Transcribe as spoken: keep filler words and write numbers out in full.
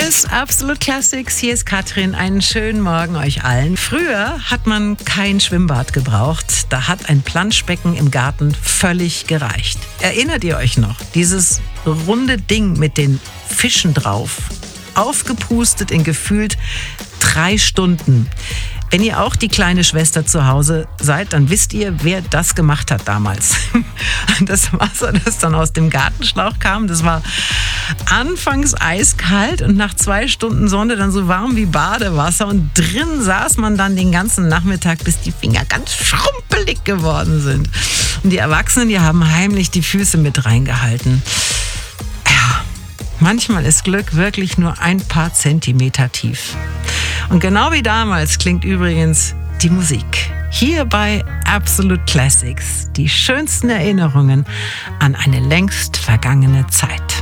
ist Absolute Classics. Hier ist Katrin. Einen schönen Morgen euch allen. Früher hat man kein Schwimmbad gebraucht. Da hat ein Planschbecken im Garten völlig gereicht. Erinnert ihr euch noch? Dieses runde Ding mit den Fischen drauf. Aufgepustet in gefühlt drei Stunden. Wenn ihr auch die kleine Schwester zu Hause seid, dann wisst ihr, wer das gemacht hat damals. Das Wasser, das dann aus dem Gartenschlauch kam, das war anfangs eiskalt und nach zwei Stunden Sonne dann so warm wie Badewasser. Und drin saß man dann den ganzen Nachmittag, bis die Finger ganz schrumpelig geworden sind. Und die Erwachsenen, die haben heimlich die Füße mit reingehalten. Ja, manchmal ist Glück wirklich nur ein paar Zentimeter tief. Und genau wie damals klingt übrigens die Musik. Hier bei Absolute Classics. Die schönsten Erinnerungen an eine längst vergangene Zeit.